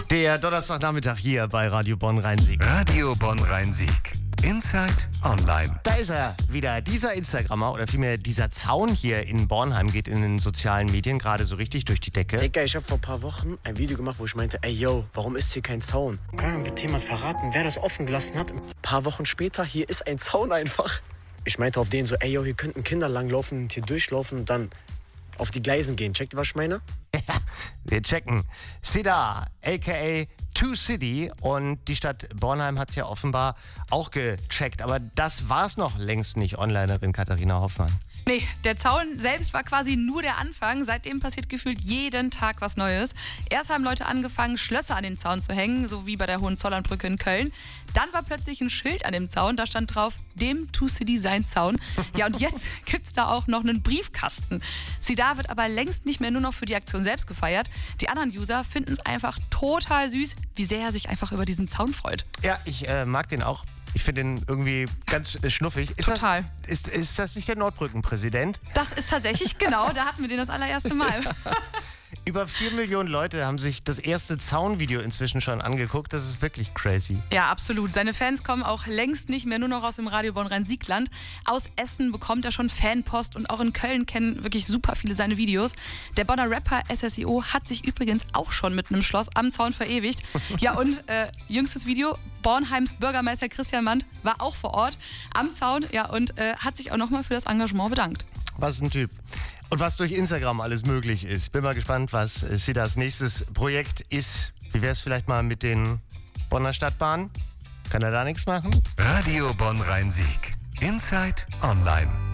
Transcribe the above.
Der Donnerstagnachmittag hier bei Radio Bonn-Rhein-Sieg. Radio Bonn-Rhein-Sieg. Inside Online. Da ist er wieder, dieser Instagrammer oder vielmehr dieser Zaun hier in Bornheim geht in den sozialen Medien gerade so richtig durch die Decke. Digga, ich habe vor ein paar Wochen ein Video gemacht, wo ich meinte, ey yo, warum ist hier kein Zaun? Kann mir jemand verraten, wer das offen gelassen hat? Ein paar Wochen später, hier ist ein Zaun einfach. Ich meinte auf den so, ey yo, hier könnten Kinder langlaufen und hier durchlaufen und dann auf die Gleisen gehen. Checkt ihr, was ich meine? Ja, wir checken. Sida, a.k.a. Two City, und die Stadt Bornheim hat es ja offenbar auch gecheckt. Aber das war es noch längst nicht, Onlinerin Katharina Hoffmann. Nee, der Zaun selbst war quasi nur der Anfang. Seitdem passiert gefühlt jeden Tag was Neues. Erst haben Leute angefangen, Schlösser an den Zaun zu hängen, so wie bei der Hohenzollernbrücke in Köln. Dann war plötzlich ein Schild an dem Zaun, da stand drauf, dem Two City sein Zaun. Ja, und jetzt gibt's da auch noch einen Briefkasten. Sida wird aber längst nicht mehr nur noch für die Aktion selbst gefeiert. Die anderen User finden es einfach total süß, wie sehr er sich einfach über diesen Zaun freut. Ja, ich mag den auch. Ich finde den irgendwie ganz schnuffig. Total. Ist das nicht der Nordbrückenpräsident? Das ist tatsächlich, genau, da hatten wir den das allererste Mal. Über 4 Millionen Leute haben sich das erste Zaunvideo inzwischen schon angeguckt. Das ist wirklich crazy. Ja, absolut. Seine Fans kommen auch längst nicht mehr nur noch aus dem Radio Bonn-Rhein-Sieg-Land. Aus Essen bekommt er schon Fanpost und auch in Köln kennen wirklich super viele seine Videos. Der Bonner Rapper SSIO hat sich übrigens auch schon mit einem Schloss am Zaun verewigt. Ja, und jüngstes Video, Bornheims Bürgermeister Christian Mandt war auch vor Ort am Zaun, ja, und hat sich auch nochmal für das Engagement bedankt. Was ein Typ. Und was durch Instagram alles möglich ist. Bin mal gespannt, was Sidas nächstes Projekt ist. Wie wäre es vielleicht mal mit den Bonner Stadtbahnen? Kann er da nichts machen? Radio Bonn-Rhein-Sieg. Inside Online.